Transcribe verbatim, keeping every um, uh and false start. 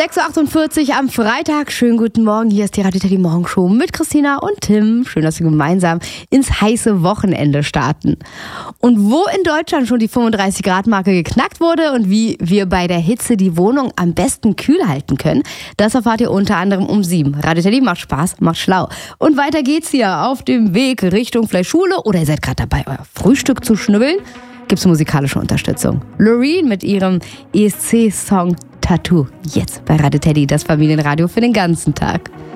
sechs Uhr achtundvierzig am Freitag. Schönen guten Morgen. Hier ist die Radio Teddy Morgenshow mit Christina und Tim. Schön, dass wir gemeinsam ins heiße Wochenende starten. Und wo in Deutschland schon die fünfunddreißig Grad Marke geknackt wurde und wie wir bei der Hitze die Wohnung am besten kühl halten können, das erfahrt ihr unter anderem um sieben. Radio Teddy macht Spaß, macht schlau. Und weiter geht's hier auf dem Weg Richtung vielleicht Schule oder ihr seid gerade dabei, euer Frühstück zu schnibbeln. Gibt's musikalische Unterstützung. Loreen mit ihrem E S C-Song Tattoo. Jetzt bei Radio Teddy, das Familienradio für den ganzen Tag.